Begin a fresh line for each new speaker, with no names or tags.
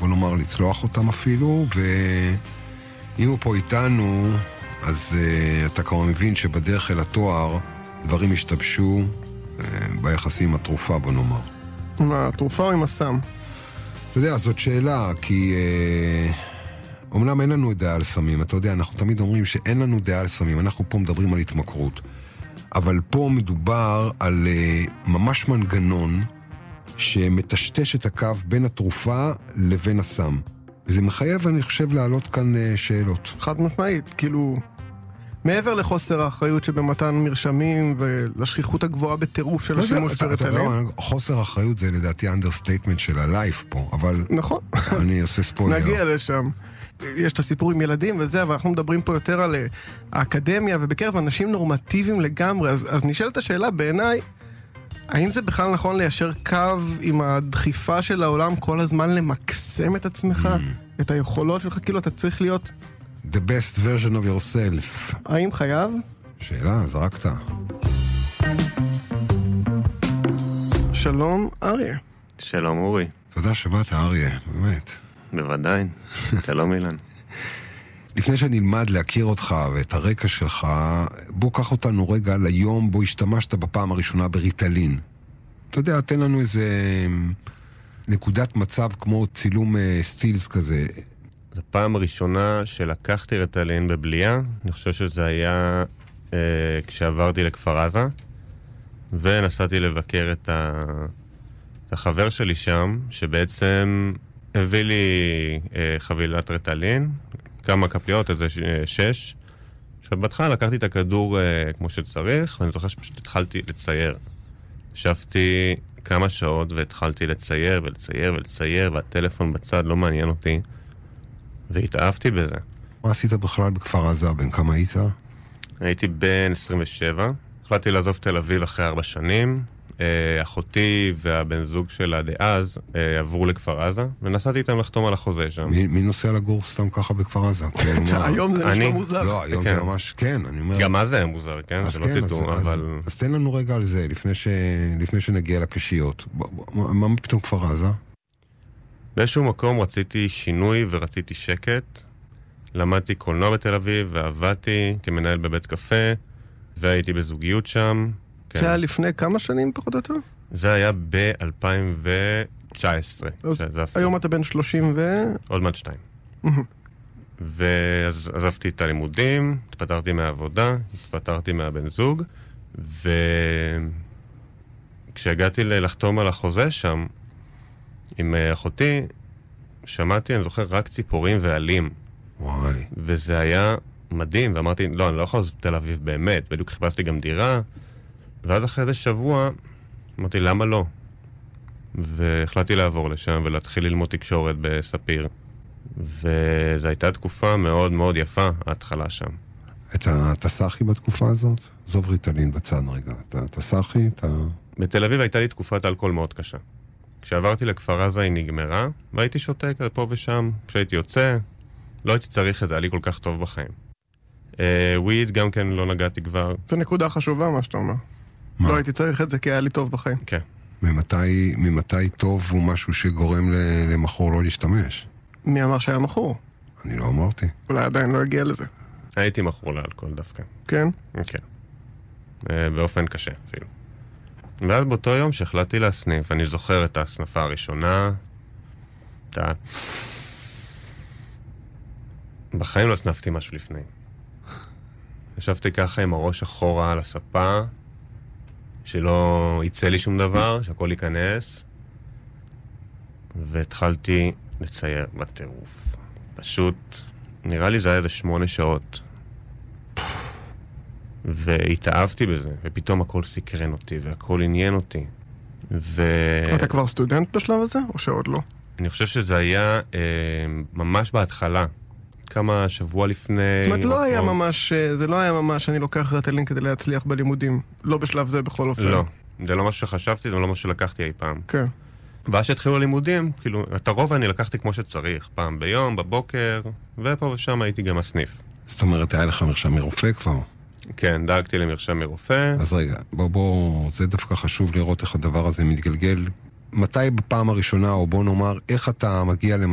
בוא נאמר, לצלוח אותם אפילו, ואם הוא פה איתנו, אז אתה כבר מבין שבדרך אל התואר דברים השתבשו ביחסים עם התרופה, בוא נאמר.
עם התרופה או עם הסם?
אתה יודע, זאת שאלה, כי אומנם אין לנו דעה על סמים. אתה יודע, אנחנו תמיד אומרים שאין לנו דעה על סמים. אנחנו פה מדברים על התמכרות. אבל פה מדובר על ממש מנגנון שמטשטש את הקו בין התרופה לבין הסם. וזה מחייב, אני חושב, להעלות כאן שאלות.
חד משמעית, כאילו, מעבר לחוסר האחריות שבמתן מרשמים ולשכיחות הגבוהה בטירוף של השימוש בריטלין.
חוסר האחריות זה לדעתי אנדרסטייטמנט של הלייף פה, אבל
נכון.
אני עושה ספוילר.
נגיע לשם. יש את הסיפור עם ילדים וזה, אבל אנחנו מדברים פה יותר על האקדמיה ובקרב אנשים נורמטיביים לגמרי. אז נשאלת השאלה בעיניי, האם זה בכלל נכון ליישר קו עם הדחיפה של העולם כל הזמן למקסם את עצמך, את היכולות שלך, כאילו אתה צריך להיות
the best version of yourself.
האם חייב?
שאלה, זרקת.
שלום, אריה.
שלום, אורי.
תודה שבאת, אריה, באמת.
בוודאי. שלום, אילן.
לפני שנלמד להכיר אותך ואת הרקע שלך, בוא קח אותנו רגע ליום בו השתמשת בפעם הראשונה בריטלין. אתה יודע, תן לנו איזה נקודת מצב כמו צילום סטילס כזה.
זו פעם הראשונה שלקחתי ריטלין בבלייה. אני חושב שזה היה כשעברתי לכפר עזה, ונסעתי לבקר את החבר שלי שם, שבעצם הביא לי חבילת ריטלין, כמה קפליות, איזה 6. עכשיו, בהתחלה לקחתי את הכדור כמו שצריך, ואני זוכר שפשוט התחלתי לצייר. ישבתי כמה שעות והתחלתי לצייר ולצייר ולצייר, והטלפון בצד לא מעניין אותי, והתאהבתי בזה.
מה עשית בכלל בכפר עזה? בן כמה היית?
הייתי בן 27. החלטתי לעזוב תל אביב אחרי 4 שנים. אחותי והבן זוג שלה דאז עברו לכפר עזה, ונסעתי איתם לחתום על החוזה שם.
מי נוסע לגור סתם ככה בכפר עזה?
היום זה נשמע מוזר.
לא, היום זה ממש, כן, אני אומר...
גם אז זה היה מוזר, כן?
אז כן, אז תן לנו רגע על זה, לפני שנגיע לקשיות. מה פתאום כפר עזה?
באיזשהו מקום רציתי שינוי ורציתי שקט. למדתי קולנוע בתל אביב, ועבדתי כמנהל בבית קפה, והייתי בזוגיות שם.
זה היה לפני כמה שנים פחות או יותר?
זה היה ב-2019.
אז היום אתה בן 30
עוד מעט 2. ואז עזבתי את הלימודים, התפטרתי מהעבודה, התפטרתי מהבן זוג, וכשהגעתי לחתום על החוזה שם, עם אחותי, שמעתי, אני זוכר, רק ציפורים ועלים.
וואי.
וזה היה מדהים, ואמרתי, לא, אני לא יכול לעזוב תל אביב באמת, בדיוק חיפשתי גם דירה, ואז אחרי איזה שבוע, אמרתי, למה לא? והחלטתי לעבור לשם ולהתחיל ללמוד תקשורת בספיר. וזו הייתה תקופה מאוד מאוד יפה, ההתחלה שם.
אתה סחי בתקופה הזאת? זוב ריטלין בצד רגע. אתה סחי?
בתל אביב הייתה לי תקופת אלכוהול מאוד קשה. כשעברתי לכפר עזה היא נגמרה, והייתי שותק פה ושם. כשהייתי יוצא, לא הייתי צריך את זה, היה לי כל כך טוב בחיים. וויד גם כן לא נגעתי כבר.
זו נקודה חשובה מה שאתה אומר. לא הייתי צריך את זה כי היה לי טוב בחיים.
כן.
ממתי טוב הוא משהו שגורם למחור לא להשתמש?
מי אמר שהיה מחור?
אני לא אמרתי.
אולי עדיין לא הגיע לזה.
הייתי מחור לאלכוהול דווקא.
כן?
כן. באופן קשה אפילו. ואז באותו יום שהחלטתי להסניף, אני זוכר את ההסנפה הראשונה. בחיים לא הסנפתי משהו לפני. ישבתי ככה עם הראש אחורה על הספה, שלא יצא לי שום דבר, שהכל ייכנס, והתחלתי לצייר בטירוף. פשוט, נראה לי זה היה איזה 8 שעות. והתאהבתי בזה, ופתאום הכל סקרן אותי, והכל עניין אותי.
אתה כבר סטודנט בשלב הזה, או שעוד לא?
אני חושב שזה היה ממש בהתחלה. כמה שבוע לפני...
זאת אומרת, לא היה ממש, זה לא היה ממש אני לוקח ריטלין כדי להצליח בלימודים. לא בשלב זה בכל אופן.
לא. זה לא מה שחשבתי, זה לא מה שלקחתי אי פעם.
כן.
ואז שהתחילו הלימודים, כאילו, את הרוב אני לקחתי כמו שצריך. פעם ביום, בבוקר, ופה ושם הייתי גם הסניף.
זאת אומרת, היה לך מרשם מרופא כבר?
כן, דאגתי למרשם מרופא.
אז רגע, בוא, זה דווקא חשוב לראות איך הדבר הזה מתגלגל. מתי בפעם הראשונה, או בוא נאמר, איך אתה מגיע